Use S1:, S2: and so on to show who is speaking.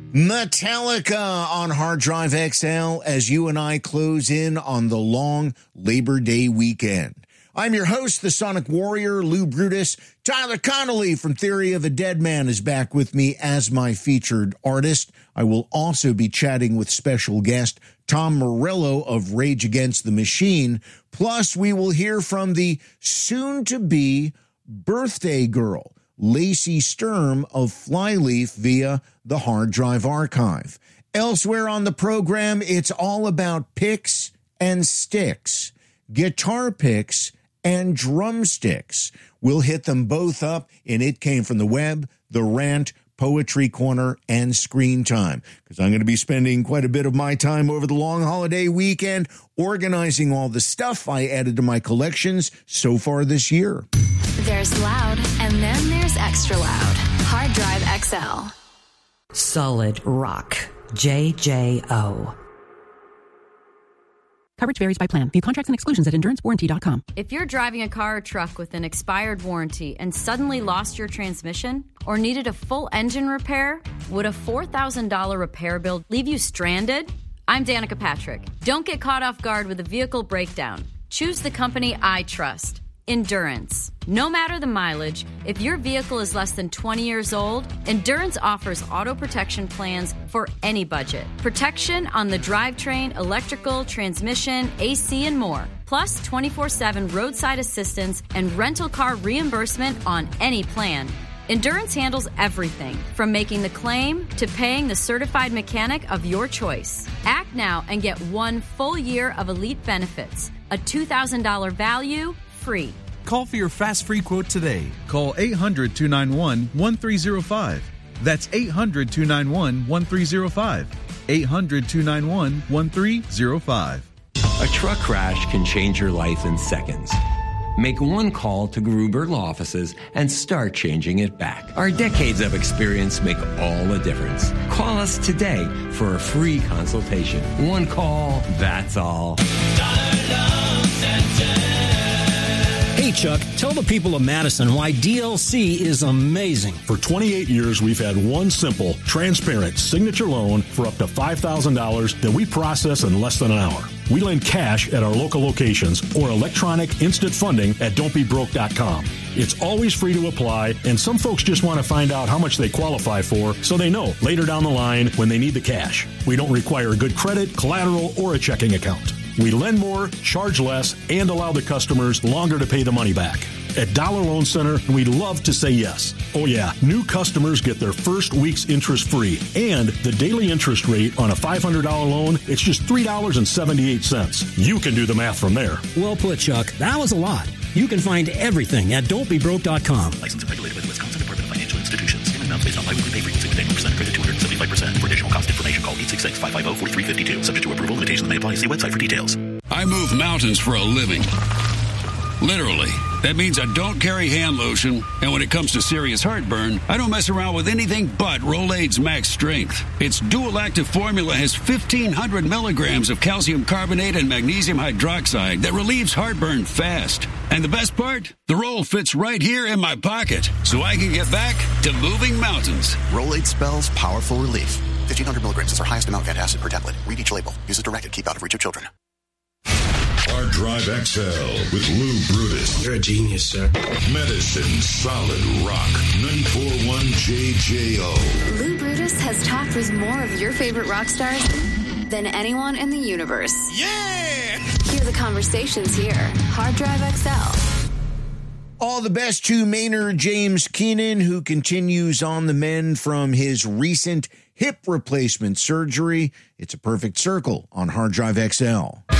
S1: Metallica on Hard Drive XL as you and I close in on the long Labor Day weekend. I'm your host, the Sonic Warrior, Lou Brutus. Tyler Connolly from Theory of a Dead Man is back with me as my featured artist. I will also be chatting with special guest Tom Morello of Rage Against the Machine. Plus, we will hear from the soon-to-be birthday girl, Lacey Sturm of Flyleaf via the Hard Drive Archive. Elsewhere on the program, it's all about picks and sticks, guitar picks and drumsticks. We'll hit them both up in It Came From the Web, The Rant, Poetry Corner, and Screen Time, because I'm going to be spending quite a bit of my time over the long holiday weekend organizing all the stuff I added to my collections so far this year.
S2: There's loud, and then there's extra loud. Hard Drive XL.
S3: Solid Rock. JJO.
S4: Coverage varies by plan. View contracts and exclusions at EnduranceWarranty.com.
S5: If you're driving a car or truck with an expired warranty and suddenly lost your transmission or needed a full engine repair, would a $4,000 repair bill leave you stranded? I'm Danica Patrick. Don't get caught off guard with a vehicle breakdown. Choose the company I trust. Endurance. No matter the mileage, if your vehicle is less than 20 years old, Endurance offers auto protection plans for any budget. Protection on the drivetrain, electrical, transmission, AC, and more. Plus 24/7 roadside assistance and rental car reimbursement on any plan. Endurance handles everything, from making the claim to paying the certified mechanic of your choice. Act now and get 1 full year of elite benefits. A $2,000 value, free.
S6: Call for your fast free quote today. Call 800-291-1305. That's 800-291-1305. 800-291-1305.
S7: A truck crash can change your life in seconds. Make one call to Gruber Law Offices and start changing it back. Our decades of experience make all the difference. Call us today for a free consultation. One call, that's all.
S8: Hey, Chuck, tell the people of Madison why DLC is amazing.
S9: For 28 years, we've had one simple, transparent signature loan for up to $5,000 that we process in less than an hour. We lend cash at our local locations or electronic instant funding at don'tbebroke.com. It's always free to apply, and some folks just want to find out how much they qualify for so they know later down the line when they need the cash. We don't require good credit, collateral, or a checking account. We lend more, charge less, and allow the customers longer to pay the money back. At Dollar Loan Center, we love to say yes. Oh yeah, new customers get their first week's interest free, and the daily interest rate on a $500 loan, it's just $3.78. You can do the math from there.
S8: Well put, Chuck. That was a lot. You can find everything at don'tbebroke.com.
S10: Licensed and regulated by the Wisconsin Department of Financial Institutions. Payment amounts based on biweekly pay frequency with annual percent credit 275%. For additional cost information, call 866-550-4352. Subject to approval, limitations may apply. See website for details.
S11: I move mountains for a living. Literally. That means I don't carry hand lotion, and when it comes to serious heartburn, I don't mess around with anything but Rolaids Max Strength. Its dual-active formula has 1,500 milligrams of calcium carbonate and magnesium hydroxide that relieves heartburn fast. And the best part? The roll fits right here in my pocket, so I can get back to moving mountains.
S12: Rolaids spells powerful relief. 1,500 milligrams is our highest amount of antacid per tablet. Read each label. Use as directed. Keep out of reach of children.
S13: Hard Drive XL with Lou Brutus.
S14: You're a genius, sir.
S13: Medicine Solid Rock 94.1 JJO.
S2: Lou Brutus has talked with more of your favorite rock stars than anyone in the universe.
S1: Yeah!
S2: Hear the conversations here. Hard Drive XL.
S1: All the best to Maynard James Keenan, who continues on the mend from his recent hip replacement surgery. It's a perfect circle on Hard Drive XL.